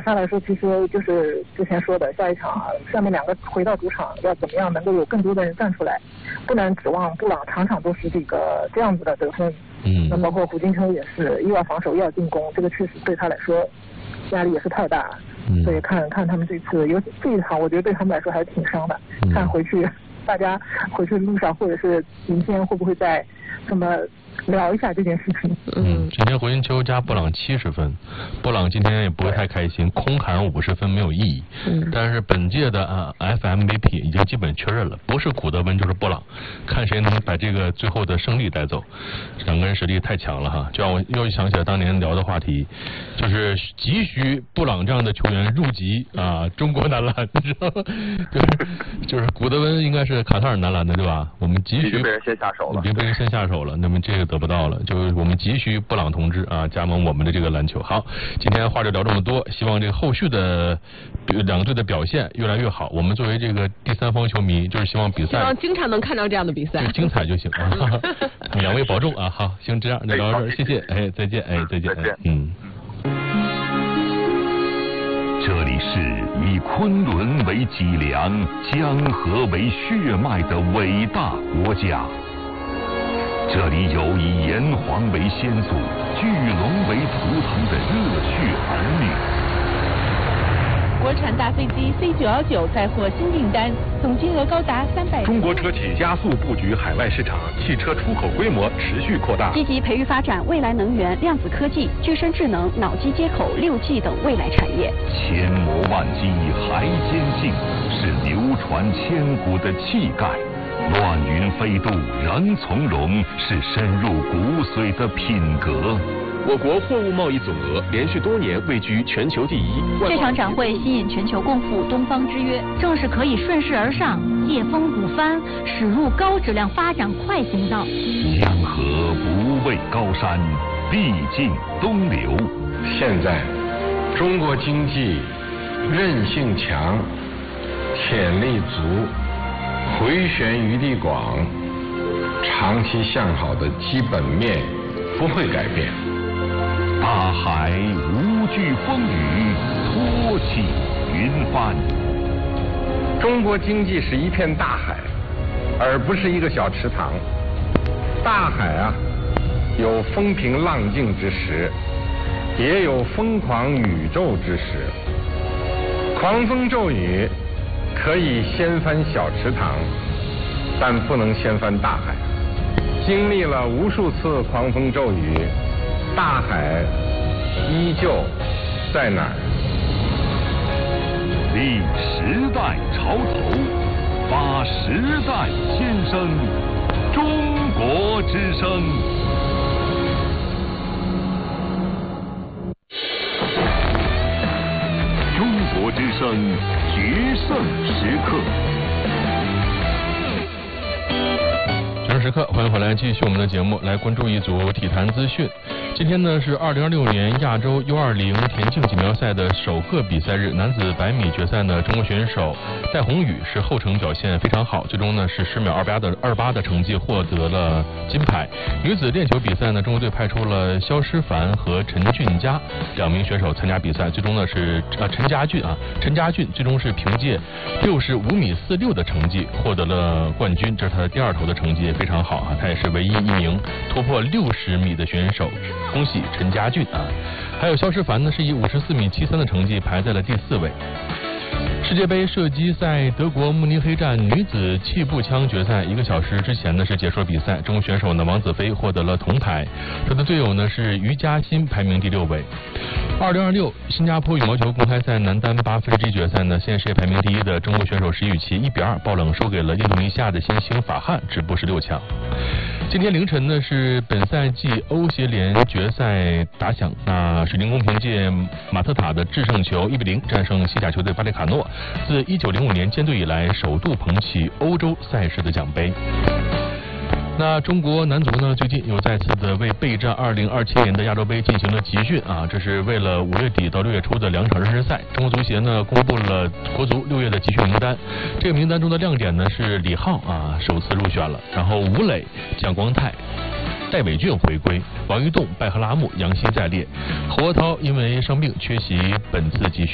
沙来说，其实就是之前说的，下一场上面2个回到主场，要怎么样能够有更多的人站出来，不能指望布朗场场都是这样子的得分。那包括胡金秋也是，又要防守又要进攻，这个确实对他来说压力也是太大。所以看他们这次，尤其这一场，我觉得对他们来说还是挺伤的。看回去，大家回去的路上或者是明天会不会再这么聊一下这件事情？ 今天胡金秋加布朗70分，布朗今天也不会太开心，空砍50分没有意义。但是本届的FMVP 已经基本确认了，不是古德温就是布朗，看谁能把这个最后的胜利带走。2个人实力太强了哈，就让我又想起来当年聊的话题，就是急需布朗这样的球员入籍中国男篮，你知道吗？就是古德温应该是卡塔尔男篮的对吧？我们急需被人先下手了， 已经被人先下手了，那么这个得不到了，就是我们急需布朗同志加盟我们的这个篮球。好，今天话就聊这么多，希望这个后续的2个队的表现越来越好。我们作为这个第三方球迷，就是希望比赛， 希望经常能看到这样的比赛， 精彩就行啊。2位保重啊，好，行，这样就聊到这儿，谢谢，再见，再见， 这里是以昆仑为脊梁、江河为血脉的伟大国家。这里有以炎黄为先祖、巨龙为图腾的热血儿女。 国产大飞机 C919 载获新订单，总金额高达300。 中国车企加速布局海外市场，汽车出口规模持续扩大， 积极培育发展未来能源、量子科技、具身智能、脑机接口、6G 等未来产业。 千磨万击还坚信，是流传千古的气概。乱云飞渡仍从容，是深入骨髓的品格。 我国货物贸易总额连续多年位居全球第一。 这场展会吸引全球共赴东方之约，正是可以顺势而上、借风鼓帆，驶入高质量发展快行道。 江河不畏高山，必尽东流。 现在，中国经济韧性强，潜力足，回旋余地广，长期向好的基本面不会改变。 大海无惧风雨，托起云帆。 中国经济是一片大海，而不是一个小池塘。大海有风平浪静之时，也有疯狂宇宙之时。狂风骤雨可以掀翻小池塘，但不能掀翻大海。经历了无数次狂风骤雨，大海依旧在哪儿？ 立时代潮头，发时代先声，中国之声。中国之声决胜时刻。 时刻，欢迎回来，继续我们的节目，来关注一组体坛资讯。今天呢是2026年亚洲 U20 田径锦标赛的首个比赛日，男子100米决赛呢，中国选手戴宏宇是后程表现非常好，最终呢是10秒28的成绩获得了金牌。女子链球比赛呢，中国队派出了肖诗凡和陈俊佳2名选手参加比赛，最终呢是陈家俊最终是凭借65米46的成绩获得了冠军，这是他的第2头的成绩也非常好啊，他也是唯一1名突破60米的选手。恭喜陈家俊啊！还有肖诗凡呢，是以54米73的成绩排在了第4位。世界杯射击赛德国慕尼黑站女子气步枪决赛1个小时之前呢是结束了比赛，中国选手呢王子飞获得了铜牌，他的队友呢是于嘉欣排名第6位。2026新加坡羽毛球公开赛男单8分之一决赛呢，现世界排名第1的中国选手石宇奇1比2爆冷输给了印度尼西亚的新星法汉，止步16强。今天凌晨呢是本赛季欧协联决赛打响，水晶宫凭借马特塔的制胜球1比0战胜西甲球队巴列卡诺，自1905年建队以来首度捧起欧洲赛事的奖杯。那中国男足呢，最近又再次的为备战2027年的亚洲杯进行了集训啊，这是为了5月底到6月初的2场热身赛。中国足协呢公布了国足6月的集训名单，这个名单中的亮点呢是李浩首次入选了，然后吴磊、蒋光太、戴伟俊回归，王玉栋、拜赫拉木、杨希在列，侯国涛因为伤病缺席本次集训。